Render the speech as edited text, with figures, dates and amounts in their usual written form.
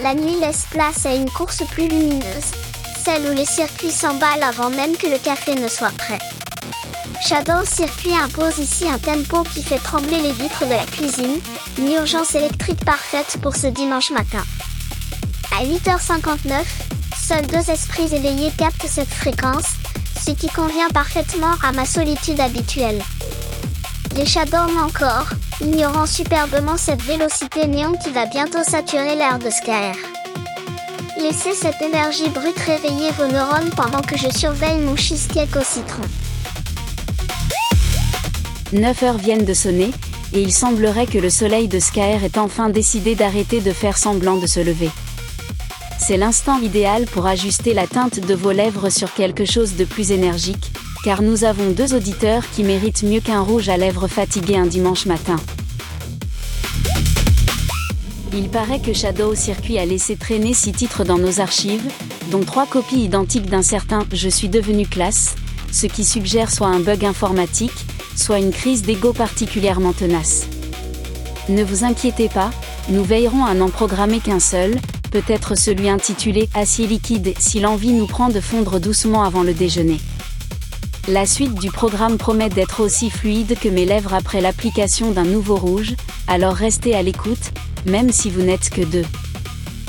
La nuit laisse place à une course plus lumineuse, celle où les circuits s'emballent avant même que le café ne soit prêt. Shadow Circuit impose ici un tempo qui fait trembler les vitres de la cuisine, une urgence électrique parfaite pour ce dimanche matin. À 8h59, seuls 2 esprits éveillés captent cette fréquence, ce qui convient parfaitement à ma solitude habituelle. Les Shadows encore, ignorant superbement cette vélocité néon qui va bientôt saturer l'air de Skyr. Laissez cette énergie brute réveiller vos neurones pendant que je surveille mon cheesecake au citron. 9 heures viennent de sonner, et il semblerait que le soleil de Skyr ait enfin décidé d'arrêter de faire semblant de se lever. C'est l'instant idéal pour ajuster la teinte de vos lèvres sur quelque chose de plus énergique, car nous avons 2 auditeurs qui méritent mieux qu'un rouge à lèvres fatigué un dimanche matin. Il paraît que Shadow Circuit a laissé traîner 6 titres dans nos archives, dont 3 copies identiques d'un certain « Je suis devenu classe », ce qui suggère soit un bug informatique, soit une crise d'ego particulièrement tenace. Ne vous inquiétez pas, nous veillerons à n'en programmer qu'un seul, peut-être celui intitulé « Acier liquide » si l'envie nous prend de fondre doucement avant le déjeuner. La suite du programme promet d'être aussi fluide que mes lèvres après l'application d'un nouveau rouge, alors restez à l'écoute, même si vous n'êtes que 2.